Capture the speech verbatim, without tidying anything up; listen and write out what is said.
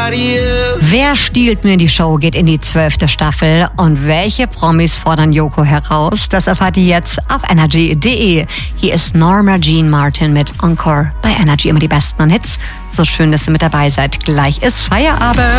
somebody else. Wer stiehlt mir die Show geht in die zwölfte Staffel und welche Promis fordern Joko heraus? Das erfahrt ihr jetzt auf energy punkt de. Hier ist Norma Jean Martin mit Encore bei Energy, immer die besten Hits. So schön, dass ihr mit dabei seid. Gleich ist Feierabend.